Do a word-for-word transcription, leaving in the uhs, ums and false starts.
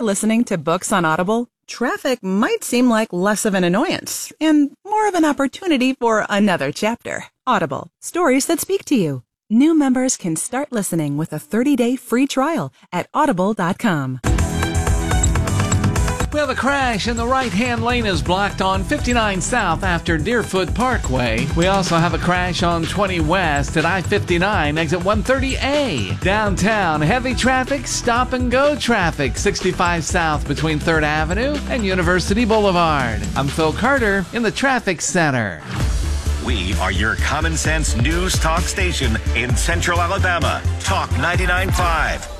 listening to books on Audible, traffic might seem like less of an annoyance and more of an opportunity for another chapter. Audible, stories that speak to you. New members can start listening with a thirty-day free trial at audible dot com. We have a crash and the right-hand lane is blocked on fifty-nine South after Deerfoot Parkway. We also have a crash on twenty West at I fifty-nine, exit one thirty A. Downtown, heavy traffic, stop-and-go traffic, sixty-five South between third Avenue and University Boulevard. I'm Phil Carter in the Traffic Center. We are your common sense news talk station in Central Alabama. Talk ninety-nine point five.